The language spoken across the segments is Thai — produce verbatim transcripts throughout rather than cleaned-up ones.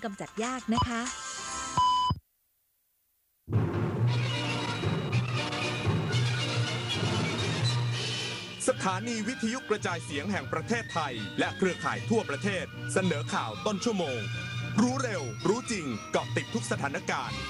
ำจัดยากนะคะสถานีวิทยุกระจายเสียงแห่งประเทศไทยและเครือข่ายทั่วประเทศเสนอข่าวต้นชั่วโมงรู้เร็วรู้จริงเกาะติดทุกสถานการณ์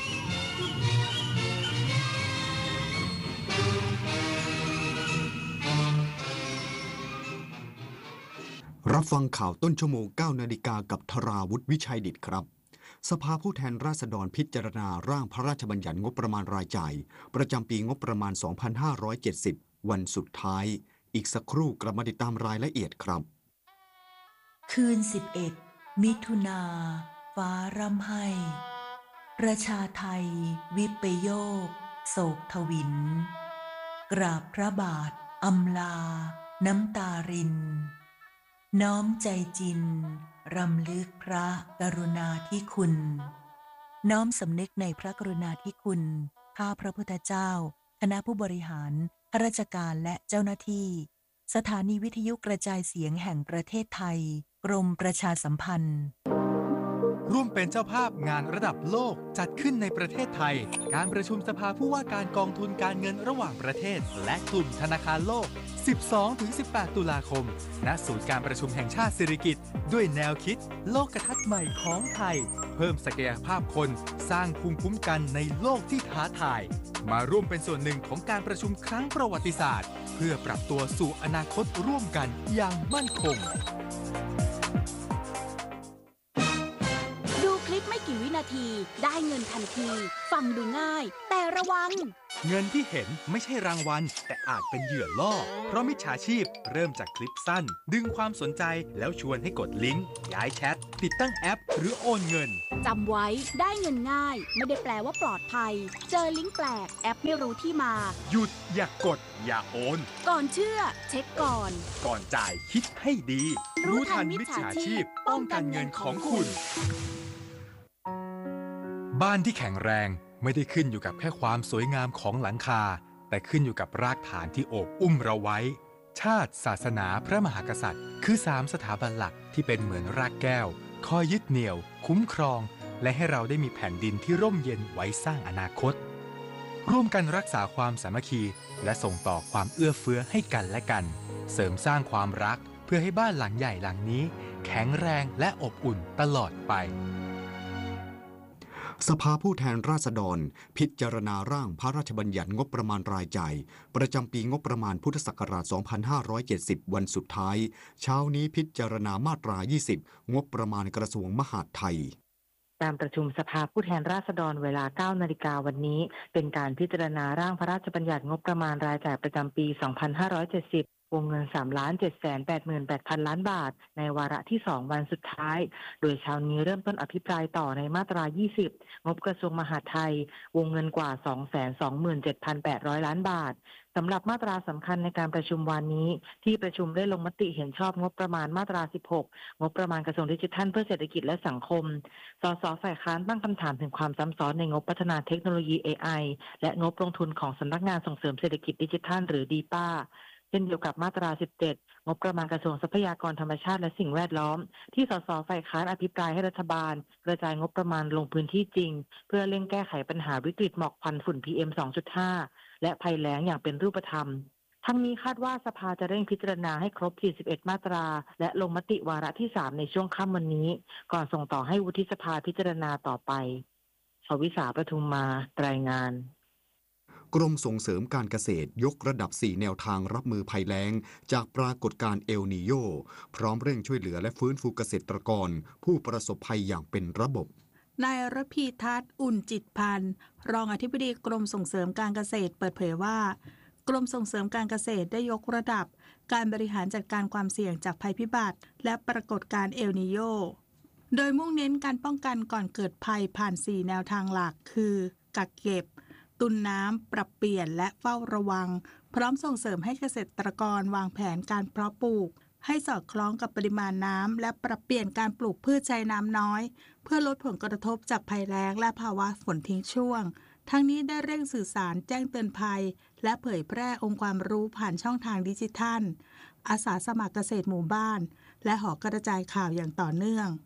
รับฟังข่าวต้นชั่วโมง เก้า นาฬิกากับธราวุฒิวิชัยดิษฐ์ครับสภาผู้แทนราษฎรพิจารณาร่างพระราชบัญญัติงบประมาณรายจ่ายประจำปีงบประมาณ สองพันห้าร้อยเจ็ดสิบ วันสุดท้ายอีกสักครู่กลับมาติดตามรายละเอียดครับคืนสิบเอ็ดมิถุนาฟ้าร่ำไห้ประชาไทยวิปโยคโศกทวินกราบพระบาทอำลาน้ำตารินน้อมใจจินรำลึกพระกรุณาธิคุณน้อมสำนึกในพระกรุณาธิคุณข้าพระพุทธเจ้าคณะผู้บริหารข้าราชการและเจ้าหน้าที่สถานีวิทยุกระจายเสียงแห่งประเทศไทยกรมประชาสัมพันธ์ร่วมเป็นเจ้าภาพงานระดับโลกจัดขึ้นในประเทศไทยการประชุมสภาผู้ว่าการกองทุนการเงินระหว่างประเทศและกลุ่มธนาคารโลก สิบสองถึงสิบแปด ตุลาคมณศูนย์การประชุมแห่งชาติสิริกิติ์ด้วยแนวคิดโลกทัศน์ใหม่ของไทยเพิ่มศักยภาพคนสร้างภูมิคุ้มกันในโลกที่ท้าทายมาร่วมเป็นส่วนหนึ่งของการประชุมครั้งประวัติศาสตร์เพื่อปรับตัวสู่อนาคตร่วมกันอย่างมั่นคงดูคลิปไม่กี่วินาทีได้เงินทันทีฟังดูง่ายแต่ระวังเงินที่เห็นไม่ใช่รางวัลแต่อาจเป็นเหยื่อล่อเพราะมิจฉาชีพเริ่มจากคลิปสั้นดึงความสนใจแล้วชวนให้กดลิงก์ย้ายแชทติดตั้งแอปหรือโอนเงินจำไว้ได้เงินง่ายไม่ได้แปลว่าปลอดภัยเจอลิงก์แปลกแอปไม่รู้ที่มาหยุดอย่ากกดอย่าโอนก่อนเชื่อเช็คก่อนก่อนจ่ายคิดให้ดีรู้ทันมิจฉาชีพป้องกันเงินของคุณบ้านที่แข็งแรงไม่ได้ขึ้นอยู่กับแค่ความสวยงามของหลังคาแต่ขึ้นอยู่กับรากฐานที่โอบอุ้มเราไว้ชาติศาสนาพระมหากษัตริย์คือสามสถาบันหลักที่เป็นเหมือนรากแก้วคอยยึดเหนี่ยวคุ้มครองและให้เราได้มีแผ่นดินที่ร่มเย็นไว้สร้างอนาคตร่วมกันรักษาความสามัคคีและส่งต่อความเอื้อเฟื้อให้กันและกันเสริมสร้างความรักเพื่อให้บ้านหลังใหญ่หลังนี้แข็งแรงและอบอุ่นตลอดไปสภาผู้แทนราษฎรพิจารณาร่างพระราชบัญญัติงบประมาณรายจ่ายประจำปีงบประมาณพุทธศักราช สองพันห้าร้อยเจ็ดสิบ วันสุดท้ายเช้านี้พิจารณามาตรา ยี่สิบ งบประมาณกระทรวงมหาดไทยการประชุมสภาผู้แทนราษฎรเวลา เก้า นาฬิกาวันนี้เป็นการพิจารณาร่างพระราชบัญญัติงบประมาณรายจ่ายประจำปี สองพันห้าร้อยเจ็ดสิบวงเงิน สามล้านเจ็ดแสนแปดหมื่นแปดพัน ล้านบาทในวาระที่สองวันสุดท้ายโดยเช้านี้เริ่มต้นอภิปรายต่อในมาตรา ยี่สิบ งบกระทรวงมหาดไทยวงเงินกว่า สองแสนสองหมื่นเจ็ดพันแปดร้อย ล้านบาทสำหรับมาตราสำคัญในการประชุมวันนี้ที่ประชุมได้ลงมติเห็นชอบงบประมาณมาตรา สิบหก งบประมาณกระทรวงดิจิทัลเพื่อเศรษฐกิจและสังคมสสฝ่ายค้านตั้งคำถามถึงความซ้ำซ้อนในงบพัฒนาเทคโนโลยี เอ ไอ และงบลงทุนของสำนักงานส่งเสริมเศรษฐกิจดิจิทัลหรือดีป้าเช่นเดียวกับมาตรา สิบเจ็ด งบประมาณกระทรวงทรัพยากรธรรมชาติและสิ่งแวดล้อมที่สสฝ่ายค้านอภิปรายให้รัฐบาลกระจายงบประมาณลงพื้นที่จริงเพื่อเร่งแก้ไขปัญหาวิกฤตหมอกควันฝุ่น พี เอ็ม สองจุดห้า และภัยแล้งอย่างเป็นรูปธรรมทั้งนี้คาดว่าสภาจะเร่งพิจารณาให้ครบ สี่สิบเอ็ด มาตราและลงมติวาระที่สามในช่วงค่ำวันนี้ก่อนส่งต่อให้วุฒิสภาพิจารณาต่อไปชวิษาปทุมมารายงานกรมส่งเสริมการเกษตรยกระดับสี่แนวทางรับมือภัยแล้งจากปรากฏการณ์เอลนีโญพร้อมเร่งช่วยเหลือและฟื้นฟูเกษตรกรผู้ประสบภัยอย่างเป็นระบบนายระพีทัศน์อุ่นจิตพันธ์รองอธิบดีกรมส่งเสริมการเกษตรเปิดเผยว่ากรมส่งเสริมการเกษตรได้ยกระดับการบริหารจัดการความเสี่ยงจากภัยพิบัติและปรากฏการณ์เอลนีโญโดยมุ่งเน้นการป้องกันก่อนเกิดภัยผ่านสี่แนวทางหลักคือกักเก็บตุนน้ำปรับเปลี่ยนและเฝ้าระวังพร้อมส่งเสริมให้เกษตรกรวางแผนการเพาะปลูกให้สอดคล้องกับปริมาณน้ำและปรับเปลี่ยนการปลูกพืชใช้น้ำน้อยเพื่อลดผลกระทบจากภัยแล้งและภาวะฝนทิ้งช่วงทั้งนี้ได้เร่งสื่อสารแจ้งเตือนภัยและเผยแพร่องค์ความรู้ผ่านช่องทางดิจิทัลอาสาสมัครเกษตรหมู่บ้านและหอกระจายข่าวอย่างต่อเนื่อง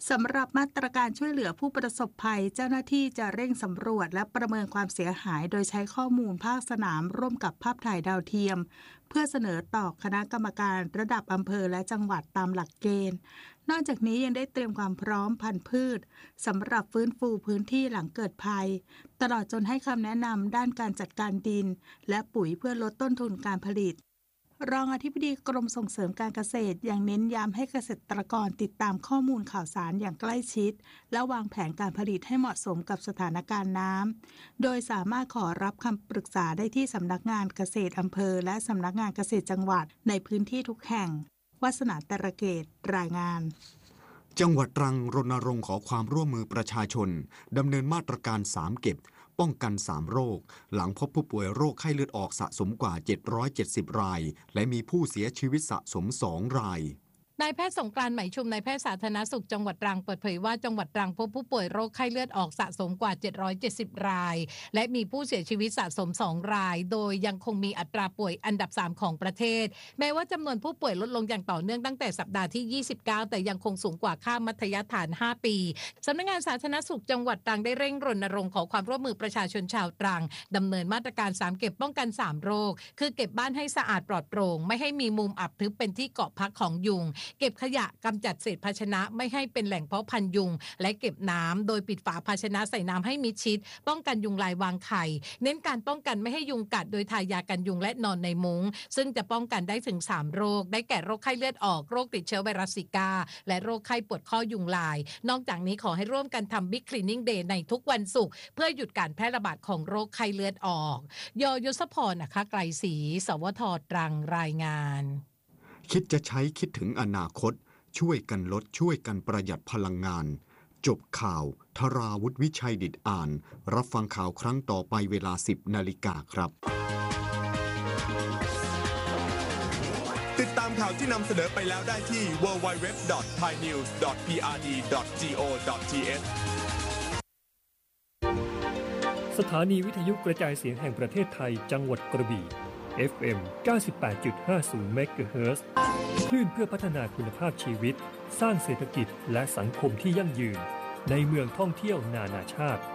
สำหรับมาตรการช่วยเหลือผู้ประสบภัยเจ้าหน้าที่จะเร่งสำรวจและประเมินความเสียหายโดยใช้ข้อมูลภาคสนามร่วมกับภาพถ่ายดาวเทียมเพื่อเสนอต่อคณะกรรมการระดับอำเภอและจังหวัดตามหลักเกณฑ์นอกจากนี้ยังได้เตรียมความพร้อมพันธุ์พืชสำหรับฟื้นฟูพื้นที่หลังเกิดภัยตลอดจนให้คำแนะนำด้านการจัดการดินและปุ๋ยเพื่อลดต้นทุนการผลิตรองอธิบดีกรมส่งเสริมการเกษตรยังเน้นย้ำให้เกษตรกรติดตามข้อมูลข่าวสารอย่างใกล้ชิดและวางแผนการผลิตให้เหมาะสมกับสถานการณ์น้ำโดยสามารถขอรับคำปรึกษาได้ที่สำนักงานเกษตรอำเภอและสำนักงานเกษตรจังหวัดในพื้นที่ทุกแห่งวาสนาตระเกตรายงานจังหวัดตรังรณรงค์ขอความร่วมมือประชาชนดำเนินมาตรการสามเก็บป้องกันสามโรคหลังพบผู้ป่วยโรคไข้เลือดออกสะสมกว่าเจ็ดร้อยเจ็ดสิบรายและมีผู้เสียชีวิตสะสมสองรายนายแพทย์สงกรานต์ไหมชุมนายแพทย์สาธารณสุขจังหวัดตรังเปิดเผยว่าจังหวัดตรังพบผู้ป่วยโรคไข้เลือดออกสะสมกว่าเจ็ดร้อยเจ็ดสิบรายและมีผู้เสียชีวิตสะสมสองรายโดยยังคงมีอัตราป่วยอันดับสามของประเทศแม้ว่าจำนวนผู้ป่วยลดลงอย่างต่อเนื่องตั้งแต่สัปดาห์ที่ยี่สิบเก้าแต่ยังคงสูงกว่าค่ามัธยฐานห้าปีสำนักงานสาธารณสุขจังหวัดตรังได้เร่งรณรงค์ขอความร่วมมือประชาชนชาวตรังดำเนินมาตรการสามเก็บป้องกันสามโรคคือเก็บบ้านให้สะอาดปลอดโปร่งไม่ให้มีมุมอับทึบเป็นที่เกาะพักของยุงเก็บขยะกำจัดเศษภาชนะไม่ให้เป็นแหล่งเพาะพันธุ์ยุงและเก็บน้ำโดยปิดฝาภาชนะใส่น้ำให้มิดชิดป้องกันยุงลายวางไข่เน้นการป้องกันไม่ให้ยุงกัดโดยทายากันยุงและนอนในมุ้งซึ่งจะป้องกันได้ถึงสามโรคได้แก่โรคไข้เลือดออกโรคติดเชื้อไวรัสซิก้าและโรคไข้ปวดข้อยุงลายนอกจากนี้ขอให้ร่วมกันทำบิ๊กคลีนนิ่งเดย์ในทุกวันศุกร์เพื่อหยุดการแพร่ระบาดของโรคไข้เลือดออกยยศพรนะคะไกรศรีสวทตรังรายงานคิดจะใช้คิดถึงอนาคตช่วยกันลดช่วยกันประหยัดพลังงานจบข่าวธราวุฒิวิชัยดิษฐ์อ่านรับฟังข่าวครั้งต่อไปเวลา สิบนาฬิกาครับติดตามข่าวที่นำเสนอไปแล้วได้ที่ ดับเบิลยู ดับเบิลยู ดับเบิลยู ดอท ไทยนิวส์ ดอท พี อาร์ ดี ดอท จี โอ ดอท ที เอชสถานีวิทยุกระจายเสียงแห่งประเทศไทยจังหวัดกระบี่ เอฟ เอ็ม เก้าสิบแปดจุดห้าศูนย์ เมกะเฮิรตซ์ คลื่นเพื่อพัฒนาคุณภาพชีวิตสร้างเศรษฐกิจและสังคมที่ยั่งยืนในเมืองท่องเที่ยวนานาชาติ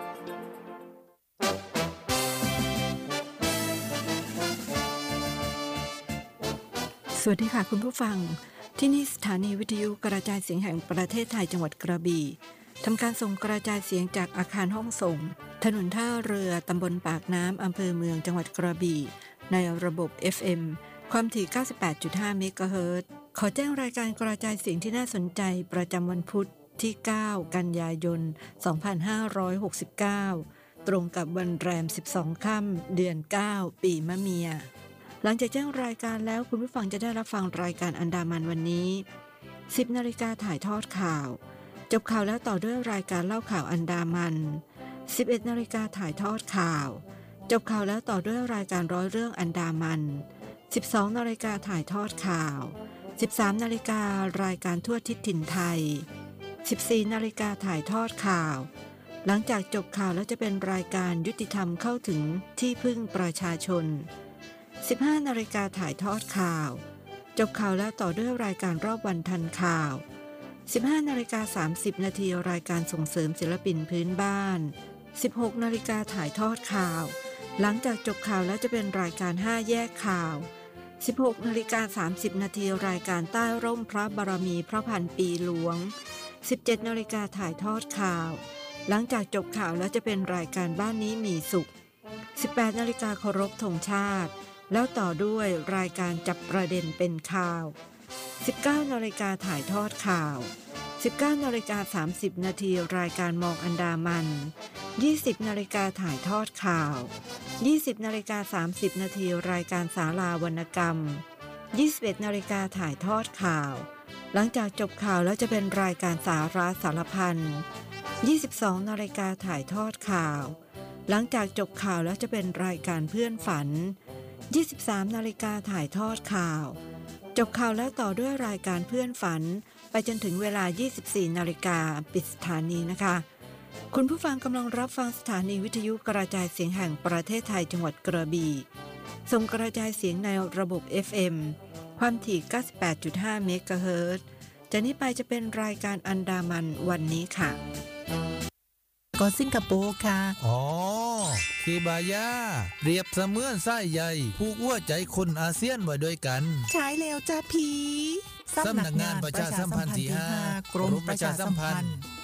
สวัสดีค่ะคุณผู้ฟังที่นี่สถานีวิทยุกระจายเสียงแห่งประเทศไทยจังหวัดกระบี่ทำการส่งกระจายเสียงจากอาคารห้องส่งถนนท่าเรือตำบลปากน้ำอำเภอเมืองจังหวัดกระบี่ในระบบ เอฟ เอ็ม ความถี่ เก้าสิบแปดจุดห้า เมกะเฮิรตซ์ ขอแจ้งรายการกระจายเสียงที่น่าสนใจประจำวันพุธที่ เก้า กันยายน สองพันห้าร้อยหกสิบเก้า ตรงกับวันแรม สิบสอง ค่ำ เดือน เก้า ปีมะเมีย หลังจากแจ้งรายการแล้วคุณผู้ฟังจะได้รับฟังรายการอันดามันวันนี้ สิบนาฬิกาถ่ายทอดข่าวจบข่าวแล้วต่อด้วยรายการเล่าข่าวอันดามัน สิบเอ็ดนาฬิกาถ่ายทอดข่าวจบข่าวแล้วต่อด้วยรายการร้อยเรื่องอันดามันสิบสองนาฬิกาถ่ายทอดข่าวสิบสามนาฬิการายการทั่วทิศถิ่นไทยสิบสี่นาฬิกาถ่ายทอดข่าวหลังจากจบข่าวแล้วจะเป็นรายการยุติธรรมเข้าถึงที่พึ่งประชาชนสิบห้านาฬิกาถ่ายทอดข่าวจบข่าวแล้วต่อด้วยรายการรอบวันทันข่าวสิบห้านาฬิกาสามสิบนาทีรายการส่งเสริมศิลปินพื้นบ้านสิบหกนาฬิกาถ่ายทอดข่าวหลังจากจบข่าวแล้วจะเป็นรายการห้าแยกข่าวสิบหกนาฬิกาสามสิบนาทีรายการใต้ร่มพระบารมีพระพันปีหลวงสิบเจ็ดนาฬิกาถ่ายทอดข่าวหลังจากจบข่าวแล้วจะเป็นรายการบ้านนี้มีสุขสิบแปดนาฬิกาเคารพธงชาติแล้วต่อด้วยรายการจับประเด็นเป็นข่าวสิบเก้านาฬิกาถ่ายทอดข่าวสิบเก้านาฬิกาสามสิบนาทีรายการมองอันดามันยี่สิบนาฬิกาถ่ายทอดข่าวยี่สิบนาฬิกาสามสิบนาทีรายการศาลาวรรณกรรมยี่สิบเอ็ดนาฬิกาถ่ายทอดข่าวหลังจากจบข่าวแล้วจะเป็นรายการสาระสารพันยี่สิบสองนาฬิกาถ่ายทอดข่าวหลังจากจบข่าวแล้วจะเป็นรายการเพื่อนฝันยี่สิบสามนาฬิกาถ่ายทอดข่าวจบข่าวแล้วต่อด้วยรายการเพื่อนฝันไปจนถึงเวลายี่สิบสี่นาฬิกาปิดสถานีนะคะคุณผู้ฟังกำลังรับฟังสถานีวิทยุกระจายเสียงแห่งประเทศไทยจังหวัดกระบี่ส่งกระจายเสียงในระบบ เอฟ เอ็ม ความถี่ เก้าสิบแปดจุดห้า เมกะเฮิรตซ์จากนี้ไปจะเป็นรายการอันดามันวันนี้ค่ะก็สิงคโปร์ค่ะอ๋อคีบายาเปรียบเสมือนไส้ใหญ่ผูกหัวใจคนอาเซียนไว้ด้วยกันใช่แล้วจ้าพีสำนักงานประชาสัมพันธ์ที่ห้ากรมประชาสัมพันธ์